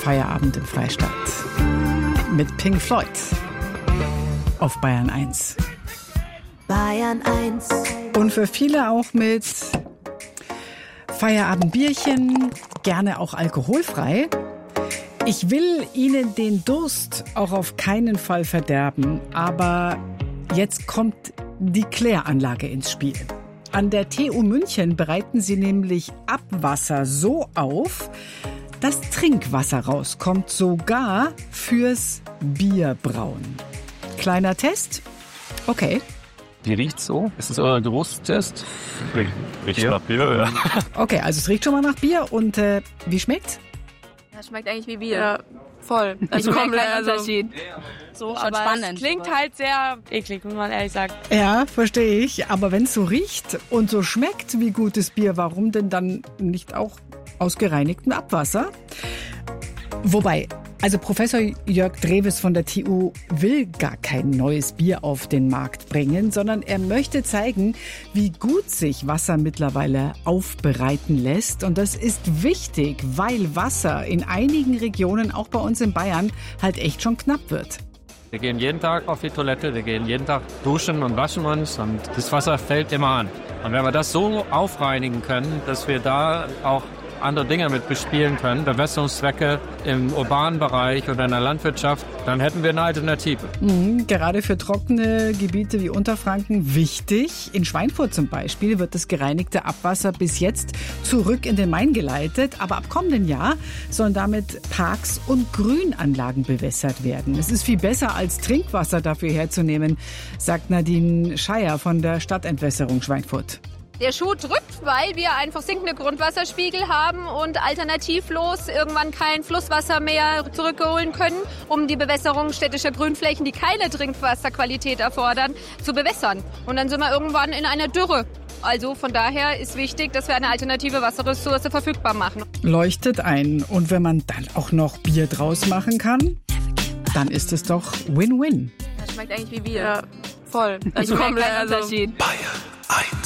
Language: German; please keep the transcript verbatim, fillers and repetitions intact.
Feierabend im Freistaat mit Pink Floyd auf Bayern eins. Bayern eins. Und für viele auch mit Feierabendbierchen, gerne auch alkoholfrei. Ich will Ihnen den Durst auch auf keinen Fall verderben, aber jetzt kommt die Kläranlage ins Spiel. An der T U München bereiten sie nämlich Abwasser so auf, dass Trinkwasser rauskommt, sogar fürs Bierbrauen. Kleiner Test? Okay. Die riecht so? Ist das euer Geruchstest? Riecht, riecht nach Bier, ja. Okay, also es riecht schon mal nach Bier. Und äh, wie schmeckt's? Ja, schmeckt eigentlich wie Bier. Ja, voll. Also Ich merke komplett keinen also Unterschied. So, Schon aber spannend. es klingt halt sehr eklig, muss man ehrlich sagen. Ja, verstehe ich. Aber wenn es so riecht und so schmeckt wie gutes Bier, warum denn dann nicht auch aus gereinigtem Abwasser? Wobei, also Professor Jörg Drewes von der T U will gar kein neues Bier auf den Markt bringen, sondern er möchte zeigen, wie gut sich Wasser mittlerweile aufbereiten lässt. Und das ist wichtig, weil Wasser in einigen Regionen, auch bei uns in Bayern, halt echt schon knapp wird. Wir gehen jeden Tag auf die Toilette, wir gehen jeden Tag duschen und waschen uns und das Wasser fällt immer an. Und wenn wir das so aufreinigen können, dass wir da auch andere Dinge mit bespielen können, Bewässerungszwecke im urbanen Bereich oder in der Landwirtschaft, dann hätten wir eine Alternative. Mhm, gerade für trockene Gebiete wie Unterfranken wichtig. In Schweinfurt zum Beispiel wird das gereinigte Abwasser bis jetzt zurück in den Main geleitet, aber ab kommenden Jahr sollen damit Parks und Grünanlagen bewässert werden. Es ist viel besser als Trinkwasser dafür herzunehmen, sagt Nadine Scheier von der Stadtentwässerung Schweinfurt. Der Schuh drückt, weil wir einfach sinkende Grundwasserspiegel haben und alternativlos irgendwann kein Flusswasser mehr zurückholen können, um die Bewässerung städtischer Grünflächen, die keine Trinkwasserqualität erfordern, zu bewässern. Und dann sind wir irgendwann in einer Dürre. Also von daher ist wichtig, dass wir eine alternative Wasserressource verfügbar machen. Leuchtet ein. Und wenn man dann auch noch Bier draus machen kann, dann ist es doch Win-Win. Das schmeckt eigentlich wie Bier. Ja, voll. Also komplett keinen also Unterschied. Bayern eins.